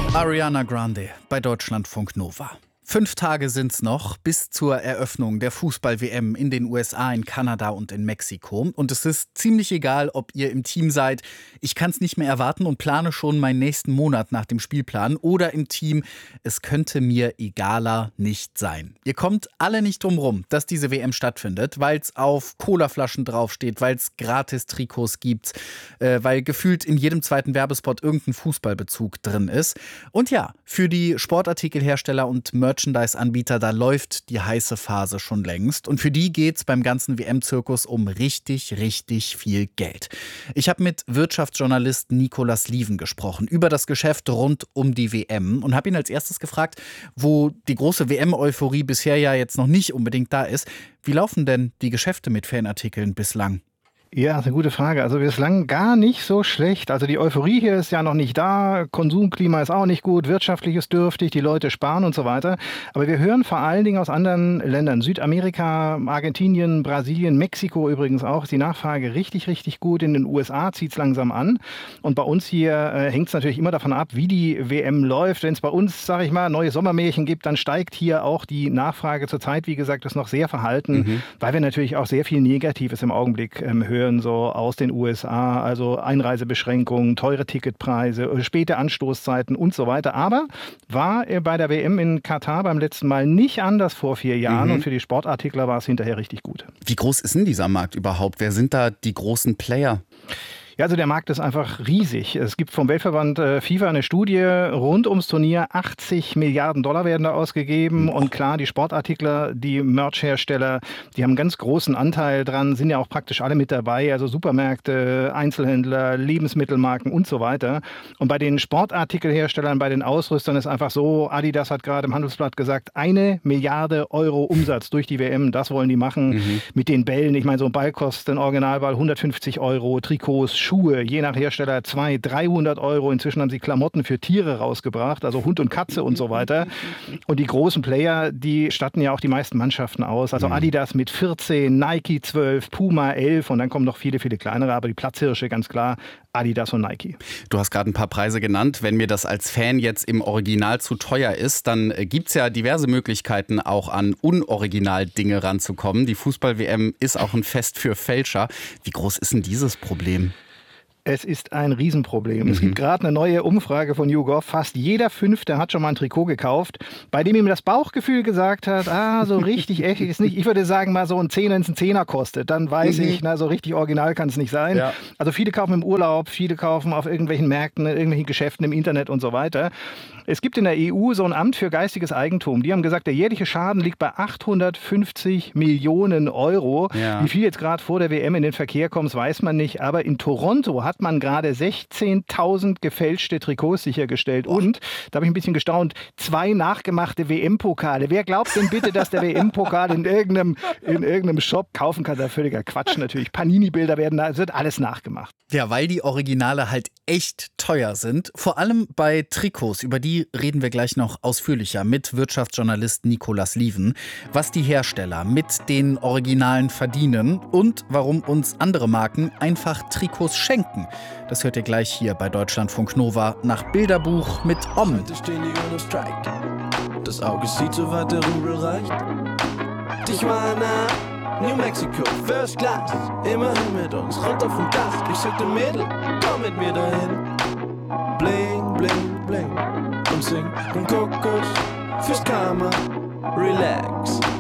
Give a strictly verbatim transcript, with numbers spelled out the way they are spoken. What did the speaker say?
Ariana Grande bei Deutschlandfunk Nova. Fünf Tage sind's noch bis zur Eröffnung der Fußball-W M in den U S A, in Kanada und in Mexiko. Und es ist ziemlich egal, ob ihr im Team seid. Ich kann's nicht mehr erwarten und plane schon meinen nächsten Monat nach dem Spielplan. Oder im Team, es könnte mir egaler nicht sein. Ihr kommt alle nicht drum rum, dass diese W M stattfindet, weil es auf Colaflaschen draufsteht, weil es Gratis-Trikots gibt, äh, weil gefühlt in jedem zweiten Werbespot irgendein Fußballbezug drin ist. Und ja, für die Sportartikelhersteller und Merchandise-Anbieter, da läuft die heiße Phase schon längst. Und für die geht's beim ganzen W M-Zirkus um richtig, richtig viel Geld. Ich habe mit Wirtschaftsjournalist Nicolas Lieven gesprochen über das Geschäft rund um die W M und habe ihn als erstes gefragt, wo die große W M-Euphorie bisher ja jetzt noch nicht unbedingt da ist. Wie laufen denn die Geschäfte mit Fanartikeln bislang? Ja, das ist eine gute Frage. Also bislang gar nicht so schlecht. Also die Euphorie hier ist ja noch nicht da. Konsumklima ist auch nicht gut. Wirtschaftlich ist dürftig. Die Leute sparen und so weiter. Aber wir hören vor allen Dingen aus anderen Ländern. Südamerika, Argentinien, Brasilien, Mexiko übrigens auch. Ist die Nachfrage richtig, richtig gut. In den U S A zieht es langsam an. Und bei uns hier äh, hängt es natürlich immer davon ab, wie die W M läuft. Wenn es bei uns, sage ich mal, neue Sommermärchen gibt, dann steigt hier auch die Nachfrage. Zurzeit, wie gesagt, ist noch sehr verhalten, mhm. weil wir natürlich auch sehr viel Negatives im Augenblick ähm, hören. So aus den U S A, also Einreisebeschränkungen, teure Ticketpreise, späte Anstoßzeiten und so weiter. Aber war bei der W M in Katar beim letzten Mal nicht anders vor vier Jahren mhm. und für die Sportartikler war es hinterher richtig gut. Wie groß ist denn dieser Markt überhaupt? Wer sind da die großen Player? Ja, also der Markt ist einfach riesig. Es gibt vom Weltverband äh, FIFA eine Studie rund ums Turnier. achtzig Milliarden Dollar werden da ausgegeben. Und klar, die Sportartikler, die Merch-Hersteller, die haben einen ganz großen Anteil dran, sind ja auch praktisch alle mit dabei. Also Supermärkte, Einzelhändler, Lebensmittelmarken und so weiter. Und bei den Sportartikelherstellern, bei den Ausrüstern ist einfach so, Adidas hat gerade im Handelsblatt gesagt, eine Milliarde Euro Umsatz durch die W M. Das wollen die machen mhm. mit den Bällen. Ich meine, so ein Ball kostet, ein Originalball hundertfünfzig Euro, Trikots, Schuhe, je nach Hersteller zweihundert, dreihundert Euro. Inzwischen haben sie Klamotten für Tiere rausgebracht, also Hund und Katze und so weiter. Und die großen Player, die statten ja auch die meisten Mannschaften aus. Also Adidas mit vierzehn, Nike zwölf, Puma elf und dann kommen noch viele, viele kleinere. Aber die Platzhirsche, ganz klar, Adidas und Nike. Du hast gerade ein paar Preise genannt. Wenn mir das als Fan jetzt im Original zu teuer ist, dann gibt es ja diverse Möglichkeiten, auch an Unoriginal-Dinge ranzukommen. Die Fußball-W M ist auch ein Fest für Fälscher. Wie groß ist denn dieses Problem? Es ist ein Riesenproblem. Mhm. Es gibt gerade eine neue Umfrage von YouGov. Fast jeder Fünfte hat schon mal ein Trikot gekauft, bei dem ihm das Bauchgefühl gesagt hat, ah, so richtig echt ist nicht. Ich würde sagen, mal so ein Zehner, wenn es ein Zehner kostet, dann weiß mhm. ich, na, so richtig original kann es nicht sein. Ja. Also viele kaufen im Urlaub, viele kaufen auf irgendwelchen Märkten, in irgendwelchen Geschäften im Internet und so weiter. Es gibt in der E U so ein Amt für geistiges Eigentum. Die haben gesagt, der jährliche Schaden liegt bei achthundertfünfzig Millionen Euro. Ja. Wie viel jetzt gerade vor der W M in den Verkehr kommt, weiß man nicht. Aber in Toronto hat man gerade sechzehntausend gefälschte Trikots sichergestellt. Oh. Und, da habe ich ein bisschen gestaunt, zwei nachgemachte W M-Pokale. Wer glaubt denn bitte, dass der W M-Pokal in irgendeinem, in irgendeinem Shop kaufen kann? Das ist völliger Quatsch natürlich. Panini-Bilder werden da, es wird alles nachgemacht. Ja, weil die Originale halt echt teuer sind. Vor allem bei Trikots, über die reden wir gleich noch ausführlicher mit Wirtschaftsjournalist Nicolas Lieven. Was die Hersteller mit den Originalen verdienen und warum uns andere Marken einfach Trikots schenken. Das hört ihr gleich hier bei Deutschlandfunk Nova nach Bilderbuch mit Om. Das Auge sieht, so weit der Rubel reicht. Tijuana, New Mexico, First Class. Immerhin mit uns, runter vom Gas. Ich sagte Mädel, komm mit mir dahin. Bling, bling, bling. Und sing und Kokos fürs Karma. Relax.